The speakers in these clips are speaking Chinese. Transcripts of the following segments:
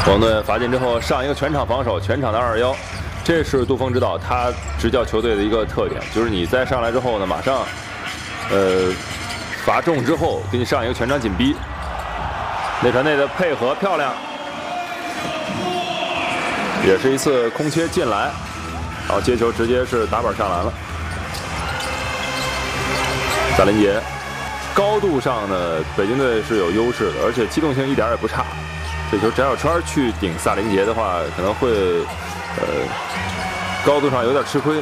广东队罚进之后上一个全场防守，全场的2-1，这是杜峰指导他执教球队的一个特点，就是你在上来之后呢，马上罚中之后给你上一个全场紧逼，内传内的配合漂亮，也是一次空切进来，然后接球直接是打板上篮了。萨林杰高度上呢，北京队是有优势的，而且机动性一点也不差。这球翟小川去顶萨林杰的话，可能会高度上有点吃亏。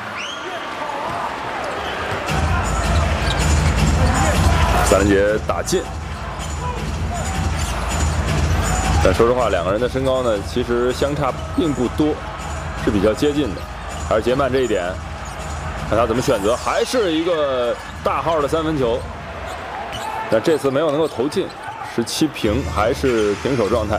萨林杰打进，但说实话，两个人的身高呢，其实相差并不多，是比较接近的。还是杰曼这一点，看他怎么选择，还是一个大号的3分球，但这次没有能够投进。17平，还是平手状态。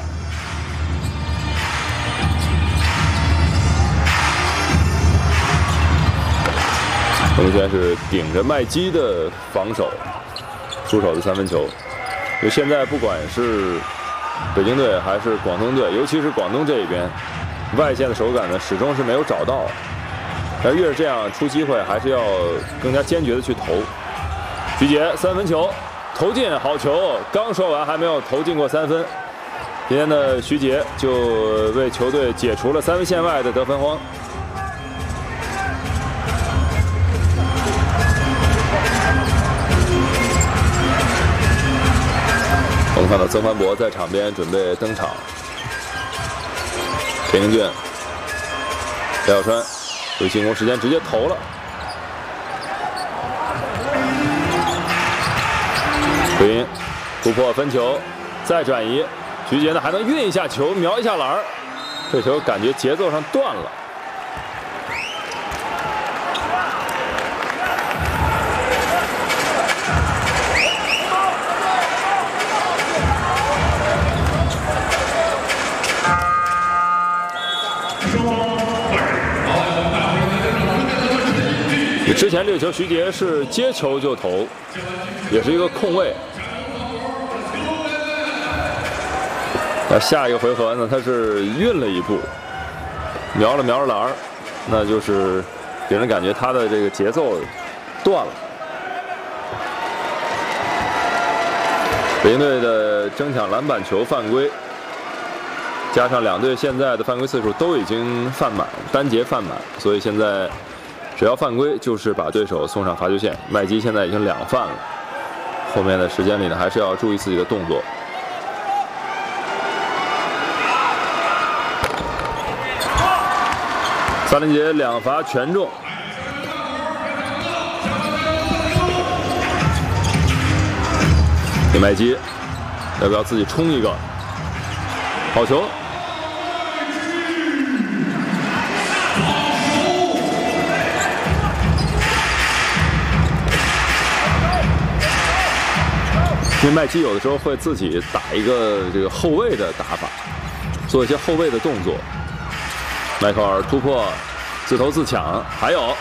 冯轩是顶着麦基的防守出手的3分球。就现在不管是北京队还是广东队，尤其是广东这一边，外线的手感呢始终是没有找到。而越是这样出机会，还是要更加坚决的去投。徐杰3分球。投进，好球！刚说完还没有投进过3分。今天的徐杰就为球队解除了3分线外的得分荒。我们看到曾凡博在场边准备登场。田英俊、翟小川有进攻时间，直接投了。回音突破分球，再转移，徐杰呢还能运一下球，瞄一下篮儿，这球感觉节奏上断了。之前这个球徐杰是接球就投，也是一个空位。那下一个回合呢，他是运了一步，瞄了篮儿，那就是给人感觉他的这个节奏断了。北京队的争抢篮板球犯规，加上两队现在的犯规次数都已经犯满，单节犯满，所以现在只要犯规就是把对手送上罚球线。麦基现在已经2犯了，后面的时间里呢还是要注意自己的动作。萨林杰2罚全中，给麦基要不要自己冲一个？好球！因为麦基有的时候会自己打一个这个后卫的打法，做一些后卫的动作。迈克尔突破，自投自抢，还有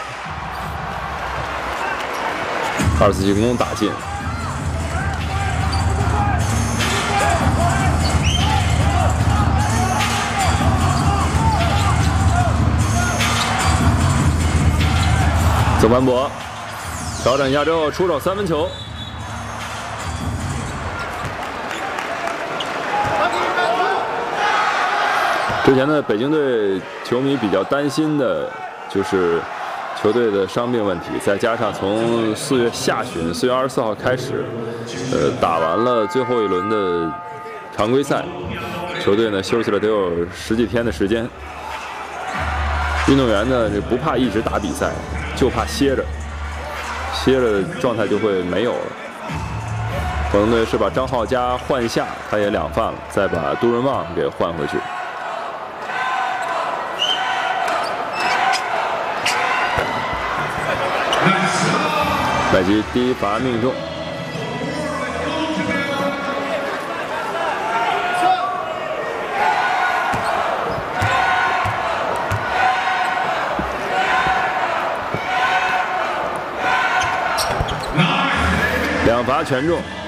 2次进攻打进。曾凡博调整一下之后出手3分球。之前的北京队球迷比较担心的就是球队的伤病问题，再加上从4月下旬4月24号开始，打完了最后一轮的常规赛，球队呢休息了得有10几天的时间。运动员呢不怕一直打比赛，就怕歇着，歇着状态就会没有了。广东队是把张浩佳换下，他也2犯了，再把杜润旺给换回去。麦基第1罚命中，2罚全中。